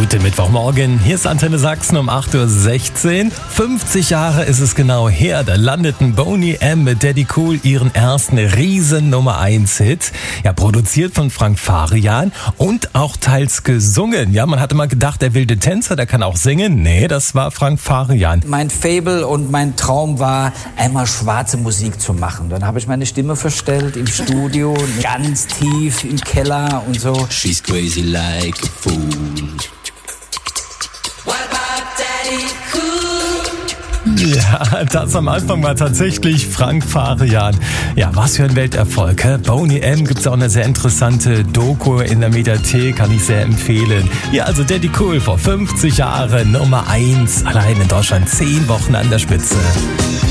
Guten Mittwochmorgen, hier ist Antenne Sachsen um 8.16 Uhr. 50 Jahre ist es genau her, da landeten Boney M. mit Daddy Cool ihren ersten riesen Nummer 1 Hit. Ja, produziert von Frank Farian und auch teils gesungen. Ja, man hatte mal gedacht, der wilde Tänzer, der kann auch singen. Nee, das war Frank Farian. Mein Faible und mein Traum war, einmal schwarze Musik zu machen. Dann habe ich meine Stimme verstellt im Studio, ganz tief im Keller und so. She's crazy like a fool. Ja, das am Anfang war tatsächlich Frank Farian. Ja, was für ein Welterfolg. Boney M. gibt's auch eine sehr interessante Doku in der Mediathek, kann ich sehr empfehlen. Ja, also Daddy Cool vor 50 Jahren, Nummer 1, allein in Deutschland 10 Wochen an der Spitze.